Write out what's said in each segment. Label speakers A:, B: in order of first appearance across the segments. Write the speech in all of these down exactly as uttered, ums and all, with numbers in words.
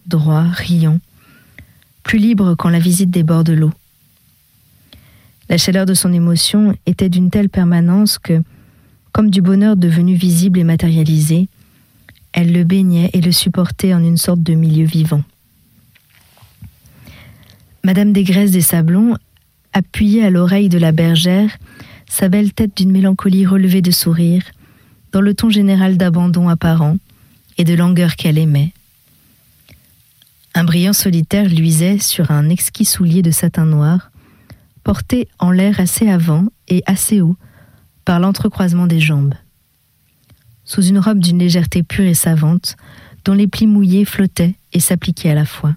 A: droit, riant, plus libre quand la visite déborde l'eau. La chaleur de son émotion était d'une telle permanence que, comme du bonheur devenu visible et matérialisé, elle le baignait et le supportait en une sorte de milieu vivant. Madame Desgraisses des Sablons appuyait à l'oreille de la bergère sa belle tête d'une mélancolie relevée de sourire, dans le ton général d'abandon apparent et de langueur qu'elle aimait. Un brillant solitaire luisait sur un exquis soulier de satin noir, porté en l'air assez avant et assez haut par l'entrecroisement des jambes. Sous une robe d'une légèreté pure et savante, dont les plis mouillés flottaient et s'appliquaient à la fois.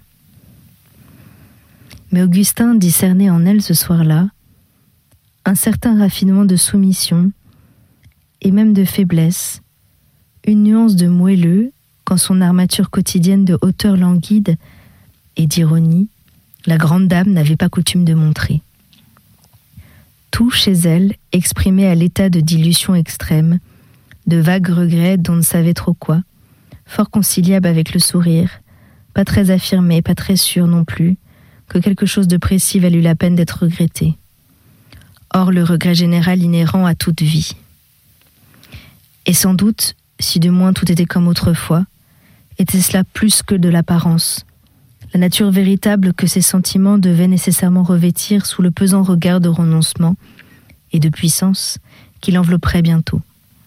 A: Mais Augustin discernait en elle ce soir-là un certain raffinement de soumission et même de faiblesse, une nuance de moelleux quand son armature quotidienne de hauteur languide et d'ironie, la grande dame n'avait pas coutume de montrer. Tout chez elle exprimait à l'état de dilution extrême, de vagues regrets dont on ne savait trop quoi, fort conciliable avec le sourire, pas très affirmé, pas très sûr non plus, que quelque chose de précis valut la peine d'être regretté. Or le regret général inhérent à toute vie. Et sans doute, si de moins tout était comme autrefois, était cela plus que de l'apparence, la nature véritable que ces sentiments devaient nécessairement revêtir sous le pesant regard de renoncement et de puissance qui l'envelopperait bientôt.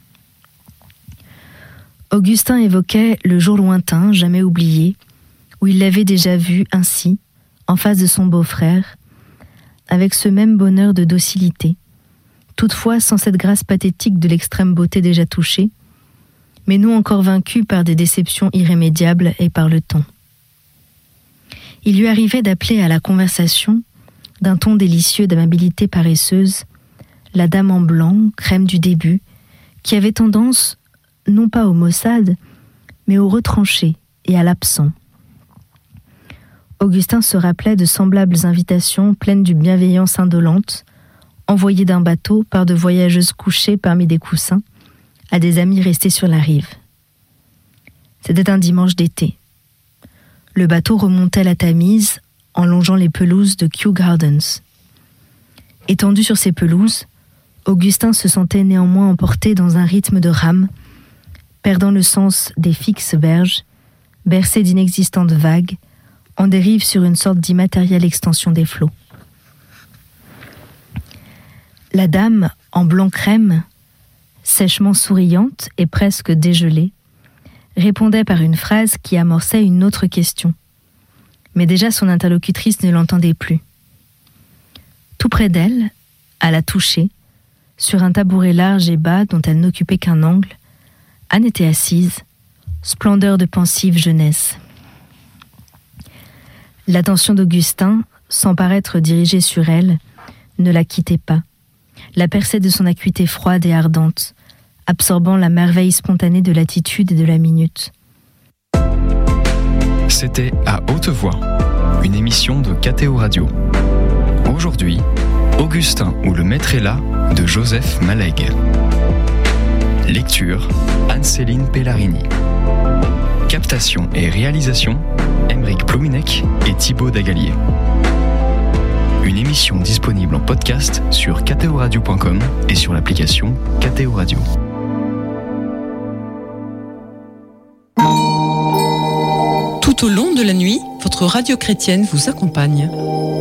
A: Augustin évoquait le jour lointain, jamais oublié, où il l'avait déjà vu ainsi, en face de son beau-frère, avec ce même bonheur de docilité, toutefois sans cette grâce pathétique de l'extrême beauté déjà touchée, mais non encore vaincu par des déceptions irrémédiables et par le temps. Il lui arrivait d'appeler à la conversation, d'un ton délicieux d'amabilité paresseuse, la dame en blanc, crème du début, qui avait tendance, non pas au maussade, mais au retranché et à l'absent. Augustin se rappelait de semblables invitations pleines d'une bienveillance indolente, envoyées d'un bateau par de voyageuses couchées parmi des coussins, à des amis restés sur la rive. C'était un dimanche d'été. Le bateau remontait la Tamise en longeant les pelouses de Kew Gardens. Étendu sur ces pelouses, Augustin se sentait néanmoins emporté dans un rythme de rame, perdant le sens des fixes berges, bercé d'inexistantes vagues, en dérive sur une sorte d'immatérielle extension des flots. La dame, en blanc crème, sèchement souriante et presque dégelée, répondait par une phrase qui amorçait une autre question. Mais déjà son interlocutrice ne l'entendait plus. Tout près d'elle, à la toucher, sur un tabouret large et bas dont elle n'occupait qu'un angle, Anne était assise, splendeur de pensive jeunesse. L'attention d'Augustin, sans paraître dirigée sur elle, ne la quittait pas, la perçait de son acuité froide et ardente, absorbant la merveille spontanée de l'attitude et de la minute.
B: C'était À Haute Voix, une émission de K T O Radio. Aujourd'hui, Augustin ou le maître est là de Joseph Malègue. Lecture, Anne-Céline Pellarini. Captation et réalisation, Aymeric Plouminec et Thibaut Dagalier. Une émission disponible en podcast sur k t o radio point com et sur l'application K T O Radio.
C: Tout au long de la nuit, votre radio chrétienne vous accompagne.